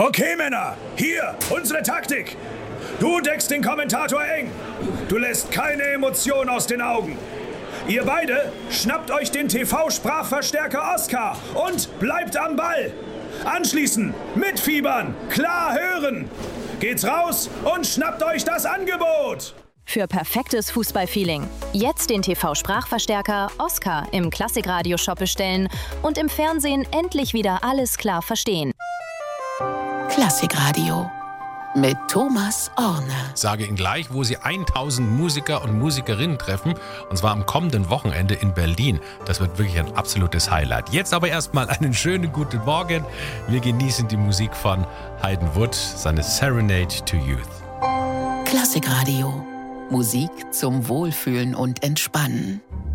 Okay, Männer, hier, unsere Taktik. Du deckst den Kommentator eng. Du lässt keine Emotion aus den Augen. Ihr beide schnappt euch den TV-Sprachverstärker Oscar und bleibt am Ball. Anschließend mitfiebern, klar hören. Geht's raus und schnappt euch das Angebot. Für perfektes Fußballfeeling. Jetzt den TV-Sprachverstärker Oscar im Klassikradio-Shop bestellen und im Fernsehen endlich wieder alles klar verstehen. Klassikradio mit Thomas Orne. Sage Ihnen gleich, wo Sie 1000 Musiker und Musikerinnen treffen, und zwar am kommenden Wochenende in Berlin. Das wird wirklich ein absolutes Highlight. Jetzt aber erstmal einen schönen guten Morgen. Wir genießen die Musik von Hayden Wood, seine Serenade to Youth. Klassikradio. Musik zum Wohlfühlen und Entspannen.